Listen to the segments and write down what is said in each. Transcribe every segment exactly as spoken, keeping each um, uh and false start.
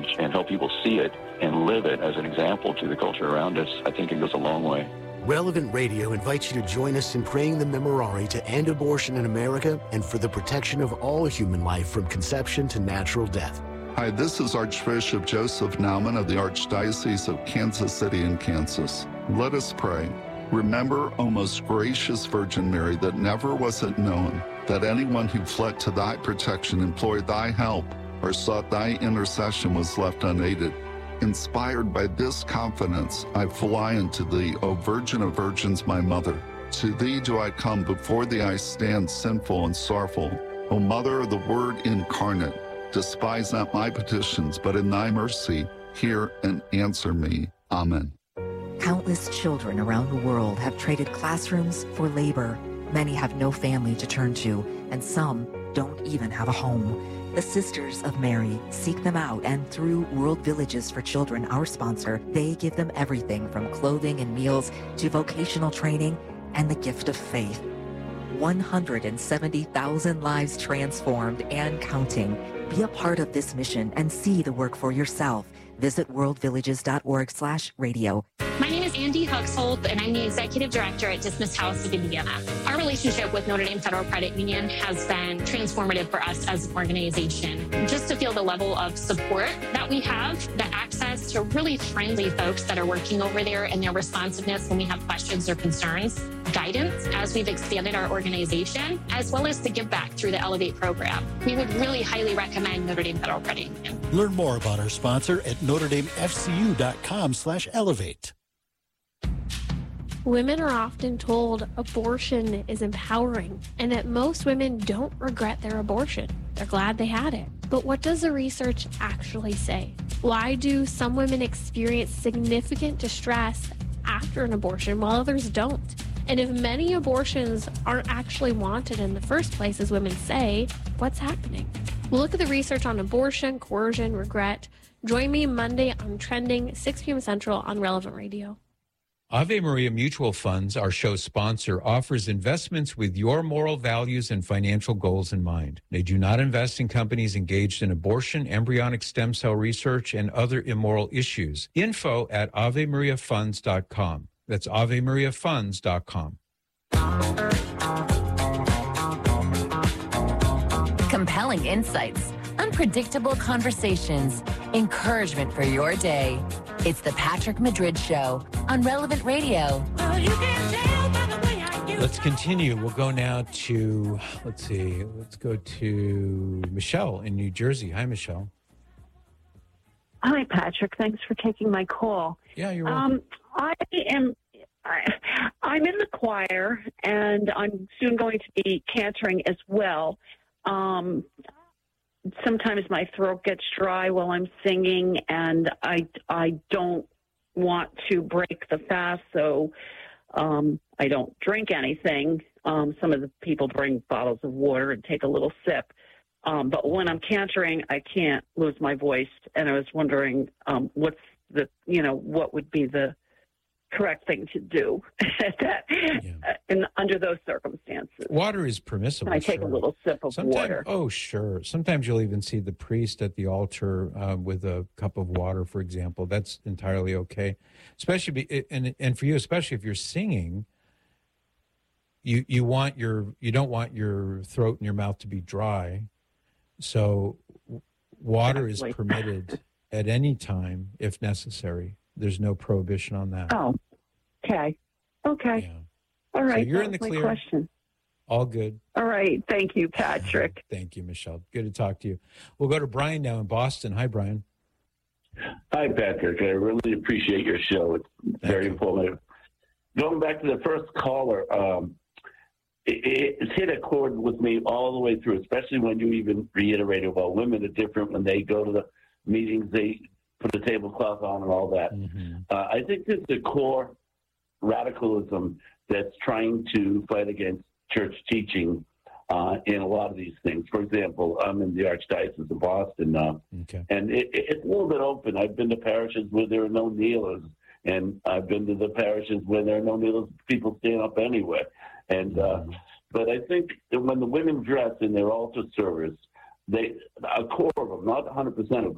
message and help people see it and live it as an example to the culture around us, I think it goes a long way. Relevant Radio invites you to join us in praying the Memorare to end abortion in America and for the protection of all human life from conception to natural death. Hi, this is Archbishop Joseph Naumann of the Archdiocese of Kansas City in Kansas. Let us pray. Remember, O most gracious Virgin Mary, that never was it known that anyone who fled to thy protection, implored thy help, or sought thy intercession was left unaided. Inspired by this confidence, I fly unto thee, O Virgin of Virgins, my mother. To thee do I come, before thee I stand sinful and sorrowful. O Mother of the Word incarnate, despise not my petitions, but in thy mercy hear and answer me. Amen. Countless children around the world have traded classrooms for labor. Many have no family to turn to, and some don't even have a home. The Sisters of Mary seek them out, and through World Villages for Children, our sponsor, they give them everything from clothing and meals to vocational training and the gift of faith. one hundred seventy thousand lives transformed and counting. Be a part of this mission and see the work for yourself. Visit worldvillages.org slash radio. My name is Andy Huxhold, and I'm the Executive Director at Dismiss House of Indiana. Our relationship with Notre Dame Federal Credit Union has been transformative for us as an organization. Just to feel the level of support that we have, the access to really friendly folks that are working over there, and their responsiveness when we have questions or concerns, guidance as we've expanded our organization, as well as the give back through the Elevate program. We would really highly recommend Notre Dame Federal Credit Union. Learn more about our sponsor at notre dame f c u dot com slash elevate. Women are often told abortion is empowering and that most women don't regret their abortion. They're glad they had it. But what does the research actually say? Why do some women experience significant distress after an abortion while others don't? And if many abortions aren't actually wanted in the first place, as women say, what's happening? We'll look at the research on abortion, coercion, regret. Join me Monday on Trending, six p.m. Central on Relevant Radio. Ave Maria Mutual Funds, our show sponsor, offers investments with your moral values and financial goals in mind. They do not invest in companies engaged in abortion, embryonic stem cell research, and other immoral issues. Info at ave maria funds dot com. That's ave maria funds dot com. Compelling insights, unpredictable conversations, encouragement for your day. It's the Patrick Madrid Show on Relevant Radio. Let's continue. We'll go now to, let's see, let's go to Michelle in New Jersey. Hi, Michelle. Hi, Patrick. Thanks for taking my call. Yeah, you're welcome. Um, I am, I, I'm in the choir, and I'm soon going to be cantering as well. Um, sometimes my throat gets dry while I'm singing, and I, I don't want to break the fast, so um, I don't drink anything. Um, some of the people bring bottles of water and take a little sip. Um, but when I'm cantering, I can't lose my voice, and I was wondering um, what's the, you know, what would be the correct thing to do that, yeah. uh, in, under those circumstances. Water is permissible. Can I take sure. a little sip of Sometimes, water? Oh, sure. Sometimes you'll even see the priest at the altar uh, with a cup of water, for example. That's entirely okay. Especially, be, and and for you, especially if you're singing, you you want your you don't want your throat and your mouth to be dry. So water exactly. is permitted at any time if necessary. There's no prohibition on that. Oh, okay. Okay. Yeah. All right. So you're that in the was clear. My question. All good. All right. Thank you, Patrick. Thank you, Michelle. Good to talk to you. We'll go to Brian now in Boston. Hi, Brian. Hi, Patrick. I really appreciate your show. It's Thank very you. informative. Going back to the first caller, um, it, it's hit a chord with me all the way through, especially when you even reiterated, well, women are different when they go to the meetings, they put the tablecloth on and all that. Mm-hmm. Uh, I think there's a core radicalism that's trying to fight against church teaching uh, in a lot of these things. For example, I'm in the Archdiocese of Boston now, okay. and it, it's a little bit open. I've been to parishes where there are no kneelers, and I've been to the parishes where there are no kneelers. People stand up anyway. And uh, mm-hmm. But I think that when the women dress in their altar service, they a core of them, not one hundred percent of them,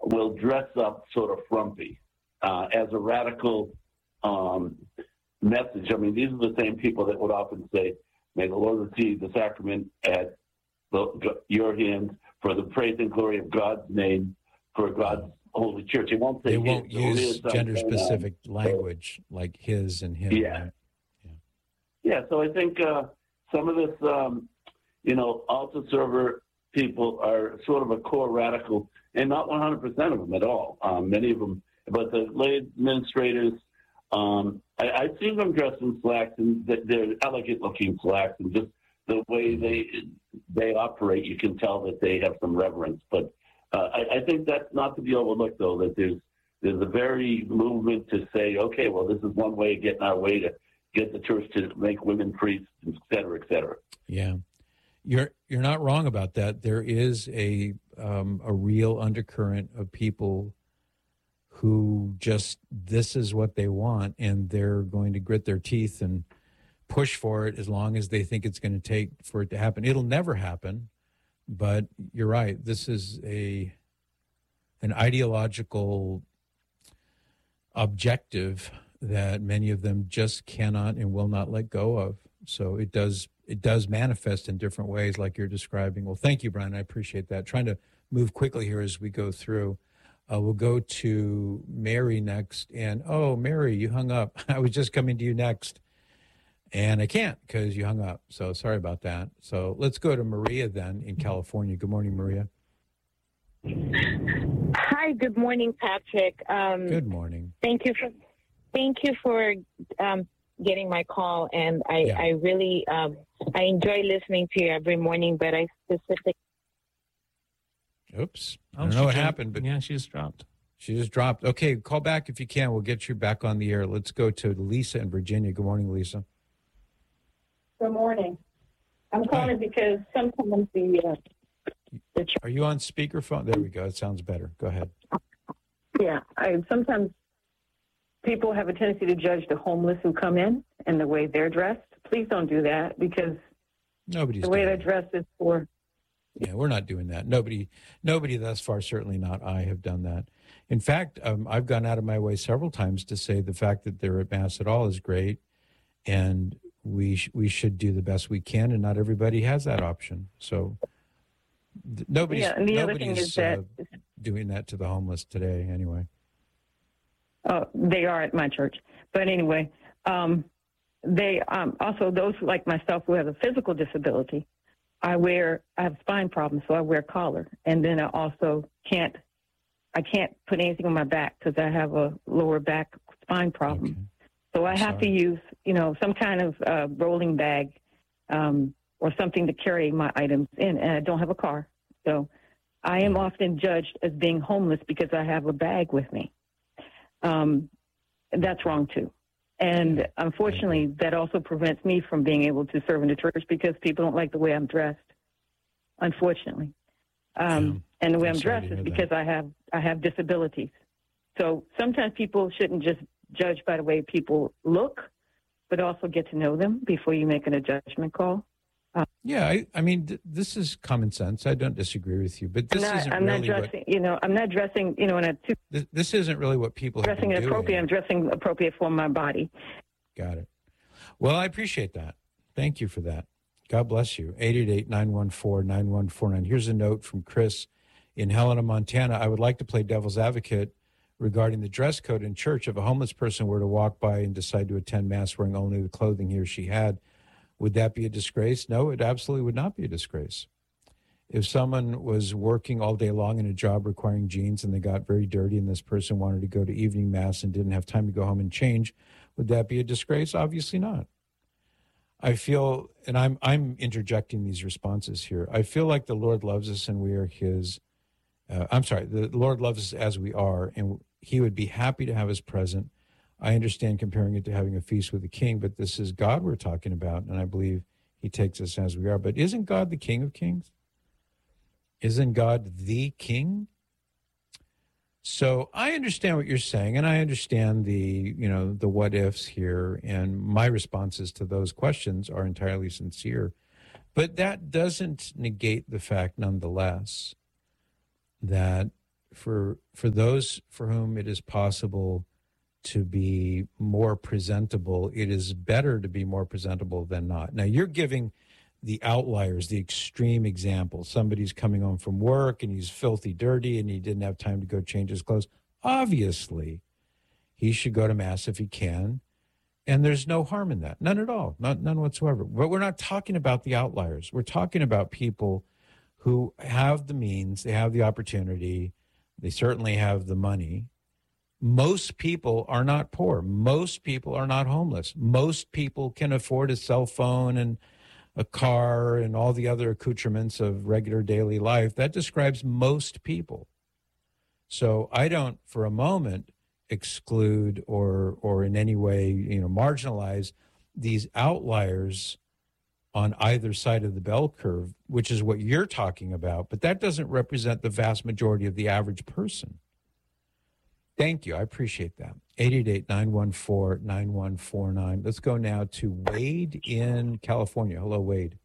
will dress up sort of frumpy uh, as a radical um, message. I mean, these are the same people that would often say, may the Lord receive the sacrament at the, your hands for the praise and glory of God's name, for God's holy church. They won't say they won't his, use gender-specific language like his and him. Yeah. Right? Yeah. Yeah, so I think uh, some of this, um, you know, altar server people are sort of a core radical, and not one hundred percent of them at all. Um, many of them, but the lay administrators, um, I, I've seen them dressed in slacks, and they're elegant-looking slacks, and just the way they they operate, you can tell that they have some reverence. But uh, I, I think that's not to be overlooked, though, that there's there's a very movement to say, okay, well, this is one way of getting our way to get the church to make women priests, et cetera, et cetera. Yeah. You're you're not wrong about that. There is a um, a real undercurrent of people who just, this is what they want, and they're going to grit their teeth and push for it as long as they think it's going to take for it to happen. It'll never happen, but you're right. This is a an ideological objective that many of them just cannot and will not let go of. So it does it does manifest in different ways like you're describing. Well, thank you, Brian. I appreciate that. Trying to move quickly here as we go through. Uh, we'll go to Mary next. And, oh, Mary, you hung up. I was just coming to you next. And I can't because you hung up. So sorry about that. So let's go to Maria then in California. Good morning, Maria. Hi, good morning, Patrick. Um, good morning. Thank you for thank you for um, getting my call, and I, Yeah. I really um, I enjoy listening to you every morning. But I specifically Oops. I Oh, don't she know what just- happened, but yeah, she just dropped. She just dropped. Okay, call back if you can. We'll get you back on the air. Let's go to Lisa in Virginia. Good morning, Lisa. Good morning. I'm calling because sometimes the, uh, the Are you on speakerphone? There we go. It sounds better. Go ahead. yeah, I sometimes people have a tendency to judge the homeless who come in and the way they're dressed. Please don't do that because Nobody's the way doing they're dressed is for. Yeah, we're not doing that. Nobody, nobody thus far, certainly not I, have done that. In fact, um, I've gone out of my way several times to say the fact that they're at Mass at all is great, and we sh- we should do the best we can, and not everybody has that option. So th- nobody's Yeah, and the other thing nobody's is that uh, doing that to the homeless today. Anyway, Uh, they are at my church, but anyway, um, they um, also those like myself who have a physical disability. I wear I have spine problems, so I wear a collar, and then I also can't I can't put anything on my back because I have a lower back spine problem. Okay. So I I'm have sorry. to use you know some kind of uh, rolling bag um, or something to carry my items in, and I don't have a car, so I am often judged as being homeless because I have a bag with me. Um, that's wrong too. And unfortunately, that also prevents me from being able to serve in the church because people don't like the way I'm dressed, unfortunately. Um, and the way I'm I'm sorry to dressed is hear that. because I have I have disabilities. So sometimes people shouldn't just judge by the way people look, but also get to know them before you make a judgment call. yeah, I, I mean, th- this is common sense. I don't disagree with you, but this I'm not, isn't I'm really not what dressing, you know, I'm not dressing, you know, in a too this, this isn't really what people have dressing been doing. appropriate. I'm dressing appropriate for my body. Got it. Well, I appreciate that. Thank you for that. God bless you. eight eight eight, nine one four, nine one four nine. Here's a note from Chris in Helena, Montana. I would like to play devil's advocate regarding the dress code in church. If a homeless person were to walk by and decide to attend Mass wearing only the clothing he or she had, would that be a disgrace? No, it absolutely would not be a disgrace. If someone was working all day long in a job requiring jeans and they got very dirty and this person wanted to go to evening Mass and didn't have time to go home and change, would that be a disgrace? Obviously not. I feel, and I'm I'm interjecting these responses here, I feel like the Lord loves us and we are his, uh, I'm sorry, the Lord loves us as we are, and he would be happy to have us present. I understand comparing it to having a feast with the king, but this is God we're talking about, and I believe he takes us as we are. But isn't God the King of Kings? Isn't God the King? So I understand what you're saying, and I understand the, you know, the what ifs here, and my responses to those questions are entirely sincere. But that doesn't negate the fact, nonetheless, that for for those for whom it is possible to be more presentable, it is better to be more presentable than not. Now, you're giving the outliers, the extreme example. Somebody's coming home from work and he's filthy dirty and he didn't have time to go change his clothes. Obviously, he should go to Mass if he can. And there's no harm in that. None at all. Not, none whatsoever. But we're not talking about the outliers. We're talking about people who have the means, they have the opportunity, they certainly have the money. Most people are not poor. Most people are not homeless. Most people can afford a cell phone and a car and all the other accoutrements of regular daily life. That describes most people. So I don't, for a moment, exclude or or in any way, you know, marginalize these outliers on either side of the bell curve, which is what you're talking about. But that doesn't represent the vast majority of the average person. Thank you. I appreciate that. eight eight eight, nine one four, nine one four nine. Let's go now to Wade in California. Hello, Wade.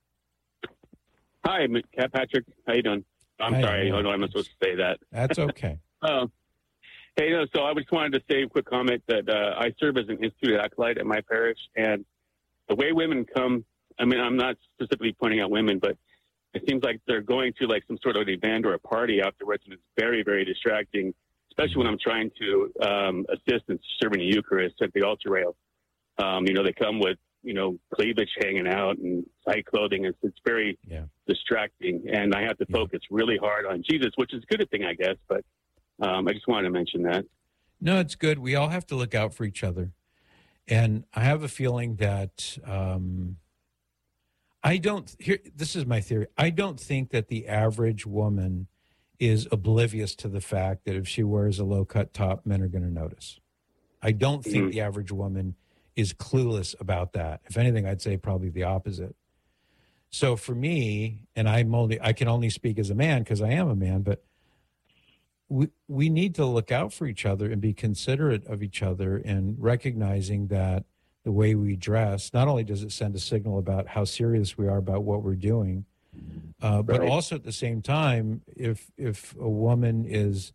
Hi, Patrick. How you doing? I'm Hi, sorry. I don't know I'm not supposed to say that. That's okay. uh, hey, no, so I just wanted to say a quick comment that uh, I serve as an institute acolyte at my parish, and the way women come, I mean, I'm not specifically pointing out women, but it seems like they're going to like some sort of an event or a party afterwards, and it's very, very distracting, especially when I'm trying to um, assist in serving the Eucharist at the altar rail. Um, you know, they come with, you know, cleavage hanging out and tight clothing. It's, it's very yeah. distracting, and I have to focus really hard on Jesus, which is a good thing, I guess, but um, I just wanted to mention that. No, it's good. We all have to look out for each other. And I have a feeling that um, I don't, here, this is my theory. I don't think that the average woman is oblivious to the fact that if she wears a low-cut top, men are going to notice. I don't think mm-hmm. the average woman is clueless about that. If anything, I'd say probably the opposite. So for me, and I'm only, I can only speak as a man because I am a man, but we we need to look out for each other and be considerate of each other, and recognizing that the way we dress, not only does it send a signal about how serious we are about what we're doing, uh, but right. also at the same time, if if a woman is,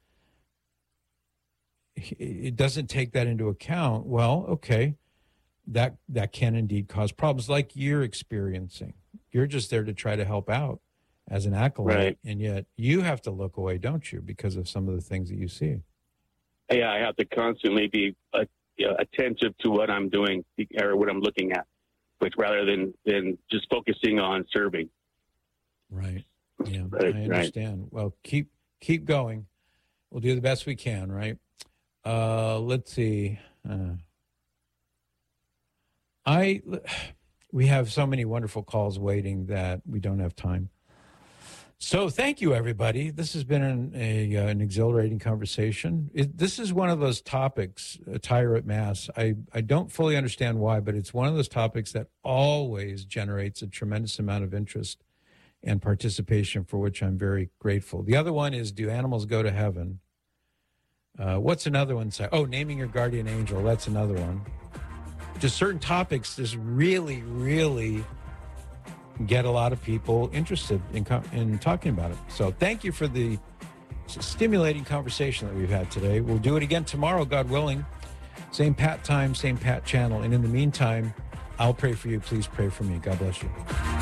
it doesn't take that into account, well, okay, that that can indeed cause problems like you're experiencing. You're just there to try to help out as an acolyte, right. and yet you have to look away, don't you, because of some of the things that you see. Yeah, I have to constantly be uh, you know, attentive to what I'm doing or what I'm looking at, which rather than, than just focusing on serving. Right. Yeah, right, I understand. Right. Well, keep keep going. We'll do the best we can, right? Uh, let's see. Uh, I we have so many wonderful calls waiting that we don't have time. So thank you, everybody. This has been an, a, uh, an exhilarating conversation. It, this is one of those topics, attire at Mass. I, I don't fully understand why, but it's one of those topics that always generates a tremendous amount of interest and participation, for which I'm very grateful. The other one is, do animals go to heaven? Uh, what's another one? Oh, naming your guardian angel. That's another one. Just certain topics just really, really get a lot of people interested in in talking about it. So thank you for the stimulating conversation that we've had today. We'll do it again tomorrow, God willing. Same Pat time, same Pat channel. And in the meantime, I'll pray for you. Please pray for me. God bless you.